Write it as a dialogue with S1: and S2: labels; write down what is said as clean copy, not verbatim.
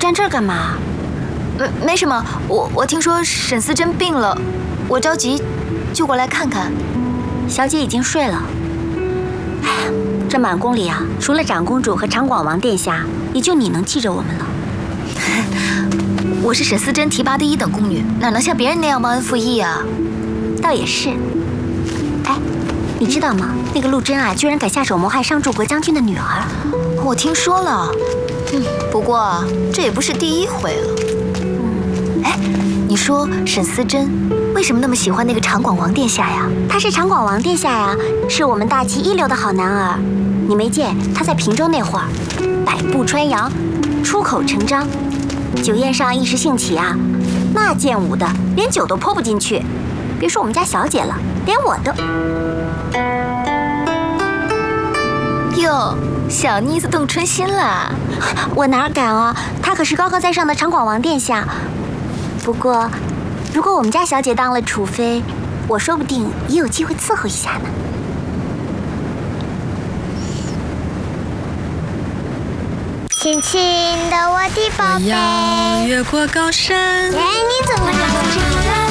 S1: 站这儿干嘛？
S2: 没什么，我听说沈思珍病了，我着急，就过来看看。
S1: 小姐已经睡了。哎呀，这满宫里啊，除了长公主和长广王殿下，也就你能记着我们了。
S2: 我是沈思珍提拔的1等宫女，哪能像别人那样忘恩负义啊？
S1: 倒也是。哎，你知道吗？那个陆贞啊，居然敢下手谋害上柱国将军的女儿。
S2: 我听说了，不过这也不是第1回了。哎，你说沈思珍为什么那么喜欢那个长广王殿下呀？
S1: 他是长广王殿下呀，是我们大齐一流的好男儿。你没见他在平州那会儿，百步穿杨，出口成章，酒宴上一时兴起啊，那剑舞的连酒都泼不进去，别说我们家小姐了，连我都……
S2: 哟，小妮子动春心啦！
S1: 我哪敢啊，他可是高高在上的长广王殿下。不过，如果我们家小姐当了储妃，我说不定也有机会伺候一下呢。
S3: 亲亲的我的宝贝，
S4: 我要越过高山。
S3: 哎，你怎么这么